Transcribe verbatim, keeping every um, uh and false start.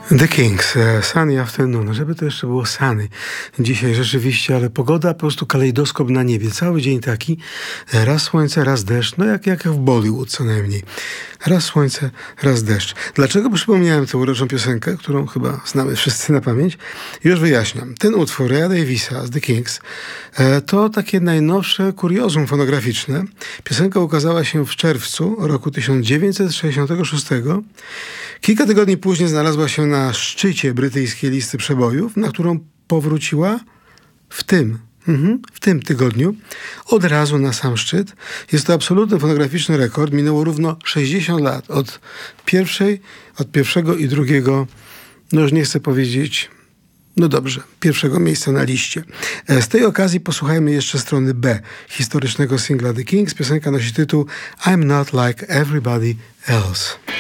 The Kings, e, Sunny Afternoon, żeby to jeszcze było sunny dzisiaj rzeczywiście, ale pogoda po prostu kalejdoskop na niebie, cały dzień taki, e, raz słońce, raz deszcz, no jak, jak w Bollywood co najmniej, raz słońce, raz deszcz. Dlaczego przypomniałem tę uroczą piosenkę, którą chyba znamy wszyscy na pamięć? Już wyjaśniam. Ten utwór Raya Davisa z The Kings e, to takie najnowsze kuriozum fonograficzne. Piosenka ukazała się w czerwcu roku tysiąc dziewięćset sześćdziesiątego szóstego. Kilka tygodni później znalazła się na szczycie brytyjskiej listy przebojów, na którą powróciła w tym, mhm, w tym tygodniu, od razu na sam szczyt. Jest to absolutny fonograficzny rekord. Minęło równo sześćdziesiąt lat od pierwszej, od pierwszego i drugiego, no już nie chcę powiedzieć, no dobrze, pierwszego miejsca na liście. Z tej okazji posłuchajmy jeszcze strony B historycznego singla The Kings. Piosenka nosi tytuł I'm Not Like Everybody Else.